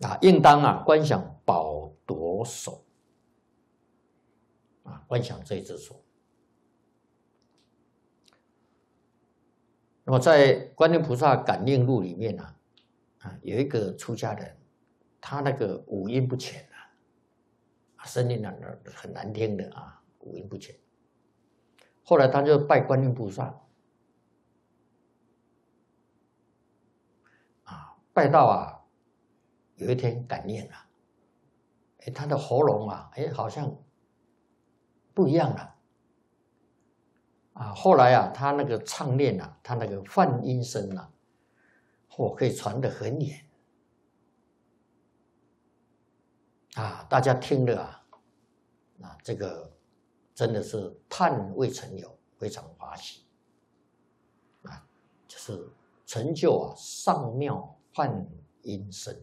应当观想宝夺手观想这只手。那么在观音菩萨感应录里面有一个出家人，他那个五音不全声音很难听的五音不全。后来他就拜观音菩萨拜到有一天感应了，他的喉咙好像不一样了后来他那个唱念他那个梵音声可以传得很远大家听了这个真的是叹未曾有，非常欢喜就是成就上妙梵音声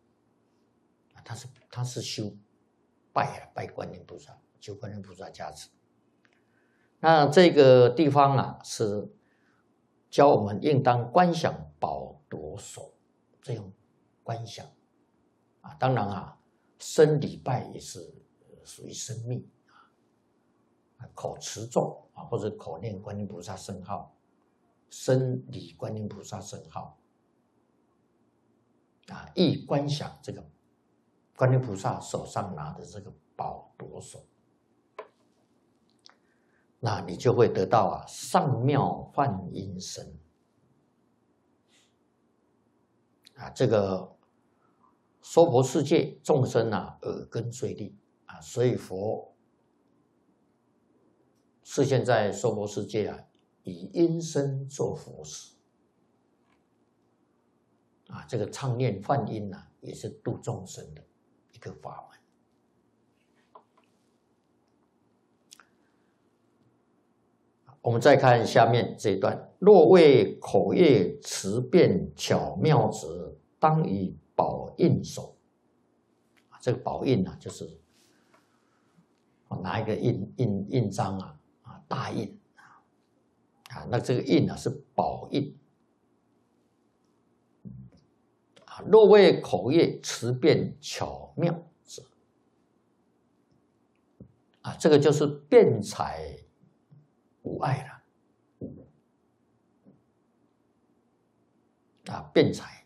他是修拜观音菩萨，求观音菩萨加持。那这个地方是教我们应当观想宝夺手，这样观想当然声礼拜也是属于生命口持咒或者口念观音菩萨圣号，声礼观音菩萨圣号亦观想这个观音菩萨手上拿的这个宝夺手，那你就会得到上妙梵音声这个娑婆世界众生耳根最利所以佛示现在娑婆世界以音声做佛事这个唱念梵音也是度众生的一个法门。我们再看下面这一段：若为口业持辩巧妙者，当以宝印手。这个宝印就是拿一个印章大印那这个印是宝印若为口业持辩巧妙者这个就是辩才无碍了辩才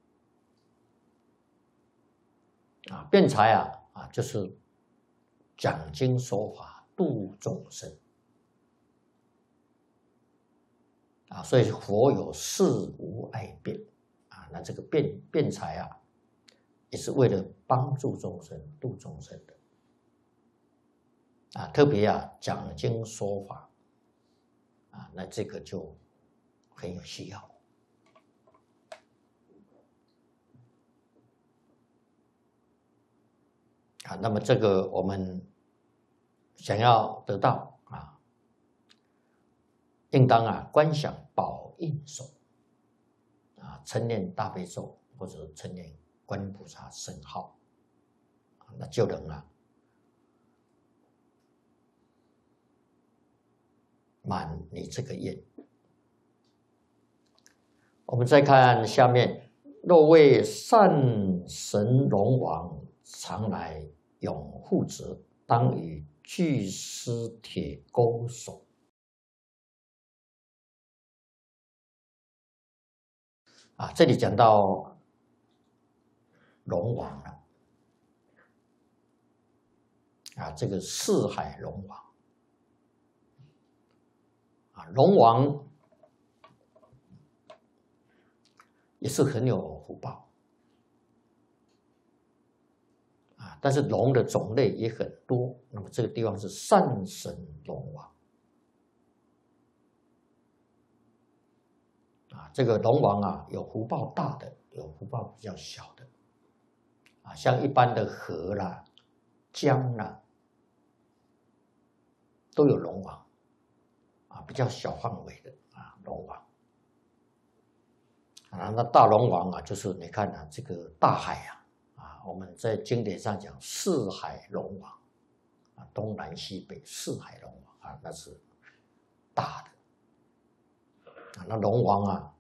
辩才就是讲经说法度众生所以佛有事无碍辩那这个辩才也是为了帮助众生度众生的特别讲经说法那这个就很有需要那么这个我们想要得到应当观想宝印手称念大悲咒或者称念观音菩萨圣号那就能满你这个愿。我们再看下面：若为善神龙王常来永护者，当以巨狮铁钩手。这里讲到龙王了这个四海龙王龙王也是很有福报但是龙的种类也很多，那么这个地方是善神龙王这个龙王有福报大的，有福报比较小的像一般的河啦、江啦，都有龙王比较小范围的龙王那大龙王就是你看这个大海我们在经典上讲四海龙王东南西北四海龙王那是大的那龙王